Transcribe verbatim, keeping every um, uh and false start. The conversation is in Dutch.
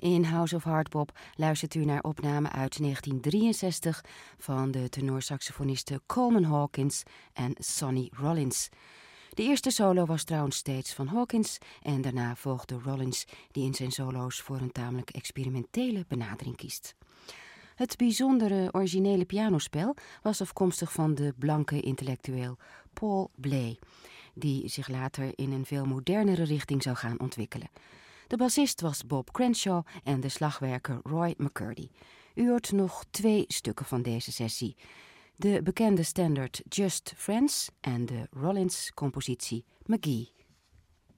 In House of Hardbop luistert u naar opname uit negentien drieënzestig van de tenorsaxofonisten Coleman Hawkins en Sonny Rollins. De eerste solo was trouwens steeds van Hawkins en daarna volgde Rollins, die in zijn solo's voor een tamelijk experimentele benadering kiest. Het bijzondere originele pianospel was afkomstig van de blanke intellectueel Paul Bley, die zich later in een veel modernere richting zou gaan ontwikkelen. De bassist was Bob Crenshaw en de slagwerker Roy McCurdy. U hoort nog twee stukken van deze sessie. De bekende standaard Just Friends en de Rollins-compositie McGee.